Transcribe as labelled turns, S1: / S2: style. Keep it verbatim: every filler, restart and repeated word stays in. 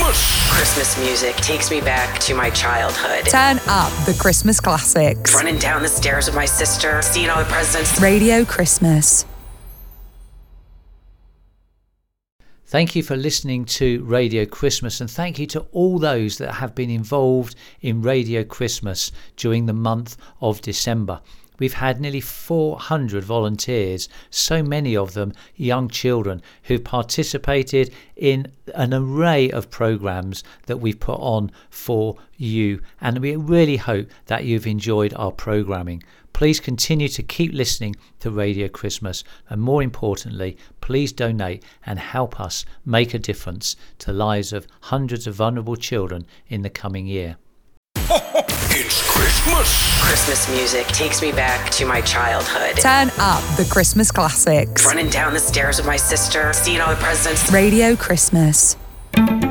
S1: Christmas. Christmas music takes me back to my childhood.
S2: Turn up the Christmas classics.
S1: Running down the stairs with my sister, seeing all the presents.
S2: Radio Christmas.
S3: Thank you for listening to Radio Christmas, and thank you to all those that have been involved in Radio Christmas during the month of December. We've had nearly four hundred volunteers, so many of them young children, who've participated in an array of programmes that we've put on for you, and we really hope that you've enjoyed our programming. Please continue to keep listening to Radio Christmas, and more importantly, please donate and help us make a difference to the lives of hundreds of vulnerable children in the coming year.
S1: It's Christmas. Christmas music takes me back to my childhood.
S2: Turn up the Christmas classics.
S1: Running down the stairs with my sister, seeing all the presents.
S2: Radio Christmas.